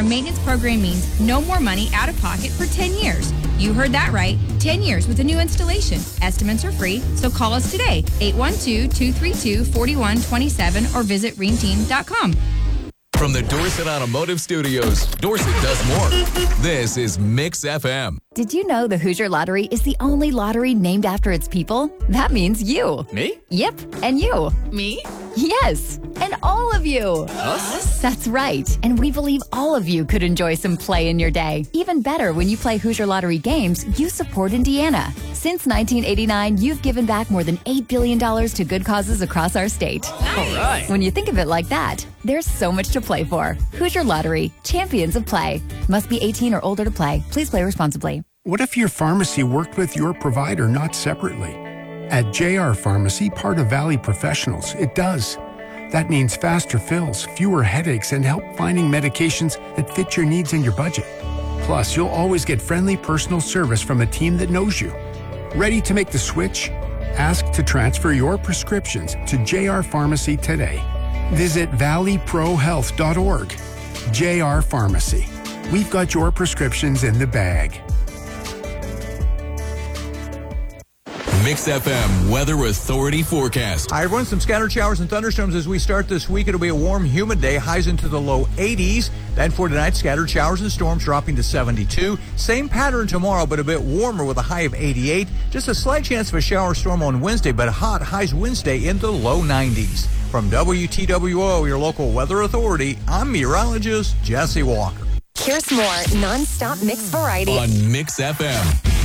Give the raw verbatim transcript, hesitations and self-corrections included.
Our maintenance program means no more money out of pocket for ten years. You heard that right. ten years with a new installation. Estimates are free, so call us today, eight one two, two three two, four one two seven, or visit ream team dot com. From the Dorset Automotive Studios, Dorset does more. This is Mix F M. Did you know the Hoosier Lottery is the only lottery named after its people? That means you. Me? Yep, and you. Me? Yes, and all of you. Us? That's right. And we believe all of you could enjoy some play in your day. Even better, when you play Hoosier Lottery games, you support Indiana. Since nineteen eighty-nine, you've given back more than eight billion dollars to good causes across our state. Nice. All right. When you think of it like that, there's so much to play for. Hoosier Lottery, champions of play. Must be eighteen or older to play. Please play responsibly. What if your pharmacy worked with your provider, not separately? At J R Pharmacy, part of Valley Professionals, it does. That means faster fills, fewer headaches, and help finding medications that fit your needs and your budget. Plus, you'll always get friendly personal service from a team that knows you. Ready to make the switch? Ask to transfer your prescriptions to J R Pharmacy today. Visit valley pro health dot org. J R Pharmacy. We've got your prescriptions in the bag. Mix F M Weather Authority forecast. Hi, everyone. Some scattered showers and thunderstorms as we start this week. It'll be a warm, humid day, highs into the low eighties. Then for tonight, scattered showers and storms dropping to seventy-two. Same pattern tomorrow, but a bit warmer with a high of eighty-eight. Just a slight chance of a shower storm on Wednesday, but hot highs Wednesday in the low nineties. From W T W O, your local weather authority, I'm meteorologist Jesse Walker. Here's more non-stop mix variety On Mix F M.